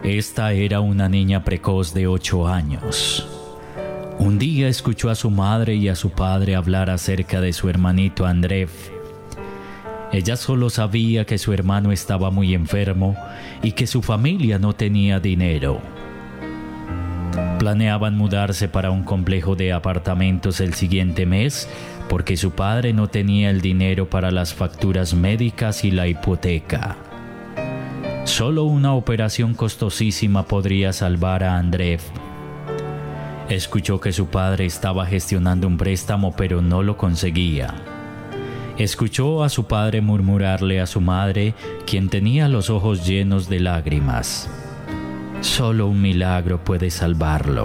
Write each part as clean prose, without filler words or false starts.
Esta era una niña precoz de 8 años. Un día escuchó a su madre y a su padre hablar acerca de su hermanito Andrev. Ella solo sabía que su hermano estaba muy enfermo y que su familia no tenía dinero. Planeaban mudarse para un complejo de apartamentos el siguiente mes porque su padre no tenía el dinero para las facturas médicas y la hipoteca. Solo una operación costosísima podría salvar a Andrev. Escuchó que su padre estaba gestionando un préstamo pero no lo conseguía. Escuchó a su padre murmurarle a su madre, quien tenía los ojos llenos de lágrimas: solo un milagro puede salvarlo.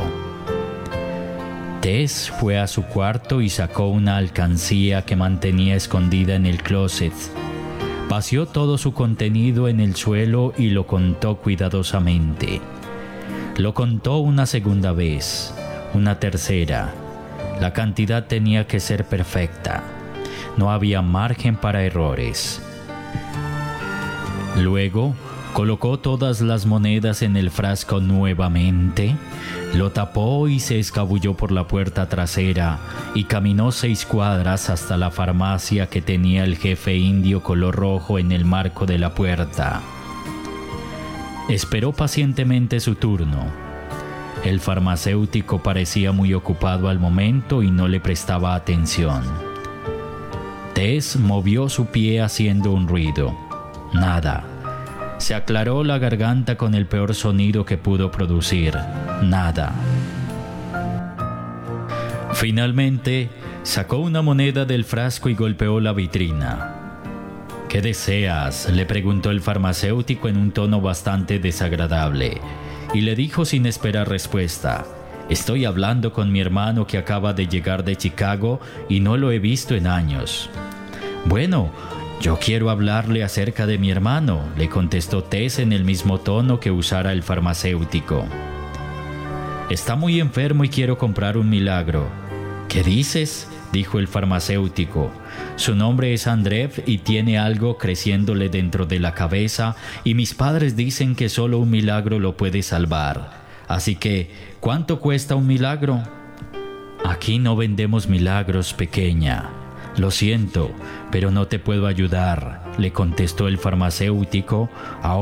Tess fue a su cuarto y sacó una alcancía que mantenía escondida en el closet. Vació todo su contenido en el suelo y lo contó cuidadosamente. Lo contó una segunda vez, una tercera. La cantidad tenía que ser perfecta. No había margen para errores. Luego, colocó todas las monedas en el frasco nuevamente, lo tapó y se escabulló por la puerta trasera y caminó 6 cuadras hasta la farmacia que tenía el jefe indio color rojo en el marco de la puerta. Esperó pacientemente su turno. El farmacéutico parecía muy ocupado al momento y no le prestaba atención. Tess movió su pie haciendo un ruido. Nada. Se aclaró la garganta con el peor sonido que pudo producir. Nada. Finalmente, sacó una moneda del frasco y golpeó la vitrina. ¿Qué deseas?, le preguntó el farmacéutico en un tono bastante desagradable, y le dijo sin esperar respuesta: estoy hablando con mi hermano que acaba de llegar de Chicago y no lo he visto en años. Bueno, yo quiero hablarle acerca de mi hermano, le contestó Tess en el mismo tono que usara el farmacéutico. Está muy enfermo y quiero comprar un milagro. ¿Qué dices?, dijo el farmacéutico. Su nombre es Andrev y tiene algo creciéndole dentro de la cabeza y mis padres dicen que solo un milagro lo puede salvar. Así que, ¿cuánto cuesta un milagro? Aquí no vendemos milagros, pequeña. Lo siento, pero no te puedo ayudar, le contestó el farmacéutico.